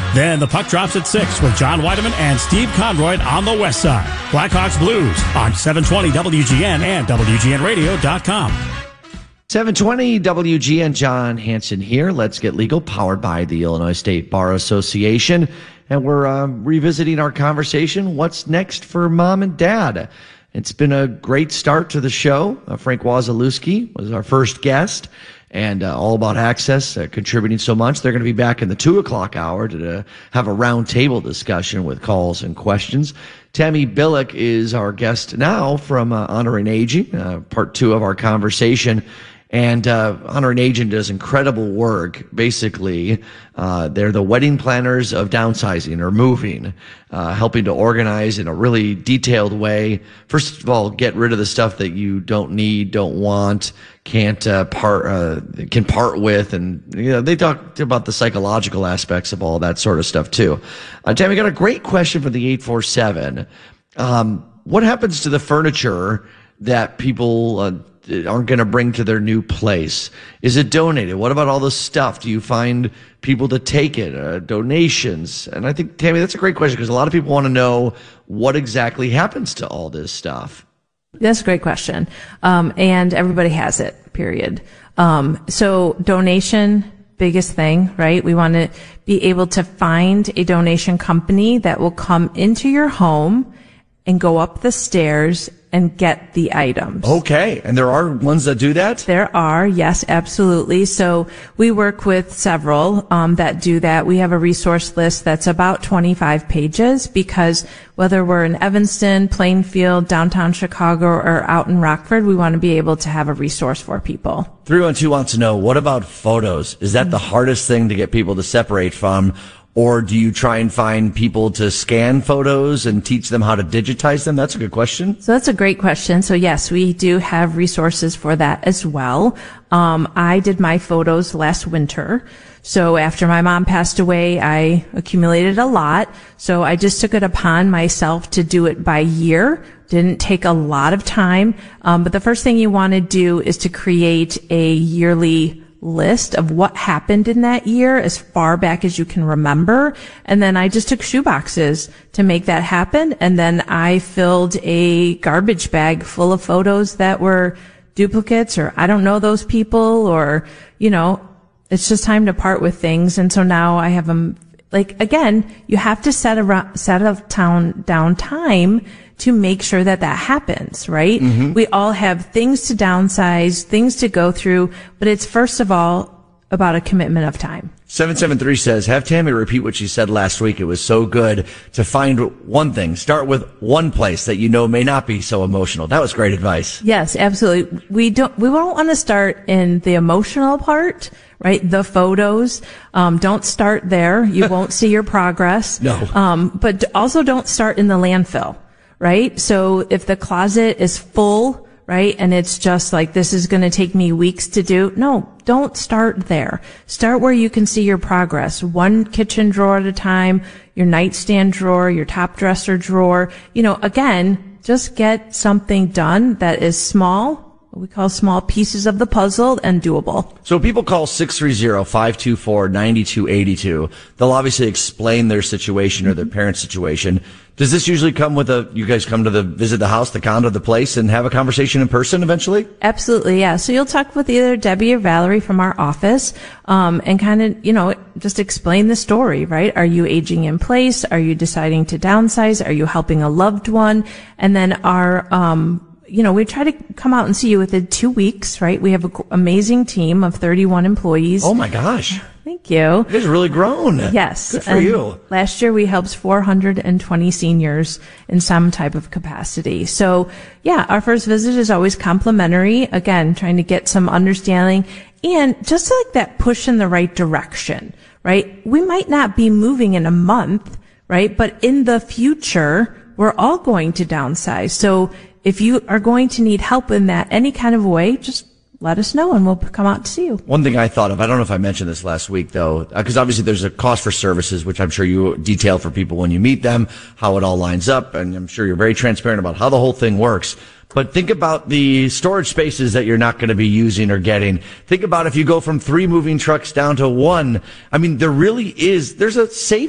Then the puck drops at 6 with John Weideman and Steve Conroy on the west side. Blackhawks Blues on 720 WGN and WGNradio.com. 720 WGN, John Hansen here. Let's Get Legal, powered by the Illinois State Bar Association. And we're revisiting our conversation. What's next for mom and dad? It's been a great start to the show. Frank Wazalewski was our first guest, and All About Access contributing so much. They're going to be back in the 2 o'clock hour to have a roundtable discussion with calls and questions. Tammy Billick is our guest now from Honoring Aging, part 2 of our conversation. And Honoring Aging does incredible work. Basically, they're the wedding planners of downsizing or moving, helping to organize in a really detailed way. First of all, get rid of the stuff that you don't need, don't want, can part with, and they talked about the psychological aspects of all that sort of stuff too. Tammy, got a great question for the 847. What happens to the furniture that people aren't going to bring to their new place? Is it donated? What about all the stuff? Do you find people to take it? Donations? And I think, Tammy, that's a great question because a lot of people want to know what exactly happens to all this stuff. That's a great question. And everybody has it, period. So donation, biggest thing, right? We want to be able to find a donation company that will come into your home and go up the stairs and get the items. Okay. And there are ones that do that? There are. Yes, absolutely. So we work with several that do that. We have a resource list that's about 25 pages because whether we're in Evanston, Plainfield, downtown Chicago, or out in Rockford, we want to be able to have a resource for people. 312 wants to know, what about photos? Is that the hardest thing to get people to separate from? Or do you try and find people to scan photos and teach them how to digitize them? That's a good question. So that's a great question. So yes, we do have resources for that as well. I did my photos last winter. So after my mom passed away, I accumulated a lot. So I just took it upon myself to do it by year. Didn't take a lot of time. But the first thing you want to do is to create a yearly list of what happened in that year as far back as you can remember. And then I just took shoe boxes to make that happen. And then I filled a garbage bag full of photos that were duplicates, or I don't know those people, or, it's just time to part with things. And so now I have them, again, you have to set down time to make sure that happens, right? Mm-hmm. We all have things to downsize, things to go through, but it's first of all about a commitment of time. 773 says, have Tammy repeat what she said last week. It was so good to find one thing. Start with one place that may not be so emotional. That was great advice. Yes, absolutely. We won't want to start in the emotional part, right? The photos. Don't start there. You won't see your progress. No. But also don't start in the landfill. Right? So if the closet is full, right, and it's just like, this is going to take me weeks to do, no, don't start there. Start where you can see your progress. One kitchen drawer at a time, your nightstand drawer, your top dresser drawer. Again, just get something done that is small. We call small pieces of the puzzle and doable. So people call 630-524-9282. They'll obviously explain their situation or their parent's situation. Does this usually come with you guys come to visit the house, the condo, the place, and have a conversation in person eventually? Absolutely, yeah. So you'll talk with either Debbie or Valerie from our office, and kind of, just explain the story, right? Are you aging in place? Are you deciding to downsize? Are you helping a loved one? And then we try to come out and see you within 2 weeks, right? We have an amazing team of 31 employees. Oh my gosh. Thank you. You guys are really grown. Yes. Good for you. Last year we helped 420 seniors in some type of capacity. So yeah, our first visit is always complimentary. Again, trying to get some understanding and just like that push in the right direction, right? We might not be moving in a month, right? But in the future, we're all going to downsize. So if you are going to need help in that any kind of way, just let us know and we'll come out to see you. One thing I thought of, I don't know if I mentioned this last week though, because obviously there's a cost for services, which I'm sure you detail for people when you meet them, how it all lines up, and I'm sure you're very transparent about how the whole thing works. But think about the storage spaces that you're not going to be using or getting. Think about if you go from 3 moving trucks down to 1. I mean, there's a savings